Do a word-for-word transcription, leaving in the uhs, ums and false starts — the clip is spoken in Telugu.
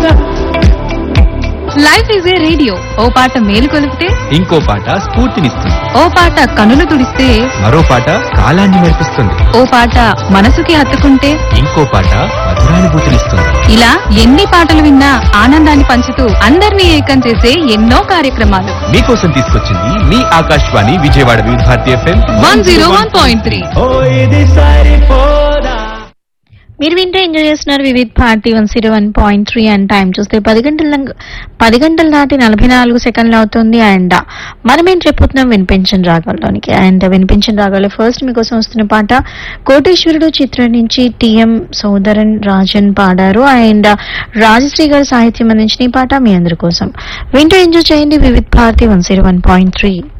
లైఫ్ ఈజ్ ఏ రేడియో, ఓ పాట మేలు కొలిపితే ఇంకో పాట స్ఫూర్తినిస్తుంది. ఓ పాట కనులు తుడిస్తే మరో పాట కాలాన్ని మెరిపిస్తుంది. ఓ పాట మనసుకి హత్తుకుంటే ఇంకో పాట మధురానుభూతినిస్తుంది. ఇలా ఎన్ని పాటలు విన్నా ఆనందాన్ని పంచుతూ అందరినీ ఏకం చేసే ఎన్నో కార్యక్రమాలు మీకోసం తీసుకొచ్చింది మీ ఆకాశవాణి విజయవాడ వివిధ Bharati FM one zero one point three. మీరు వింటే ఎంజాయ్ చేస్తున్నారు Vividh Bharati one zero one point three and time చూస్తే పది గంటల పది గంటల దాటి నలభై నాలుగు సెకండ్లు అవుతుంది. అండ్ మనం ఏం చెప్పుతున్నాం వినిపించిన రాగాల్లోనికి. అండ్ వినిపించిన రాగాల్లో ఫస్ట్ మీకోసం వస్తున్న పాట కోటేశ్వరుడు చిత్రం నుంచి టిఎం సోదరన్ రాజన్ పాడారు. అండ్ రాజశ్రీ గారు సాహిత్యం అందించిన ఈ పాట మీ అందరి కోసం. వింటూ ఎంజాయ్ చేయండి Vividh Bharati one zero one point three.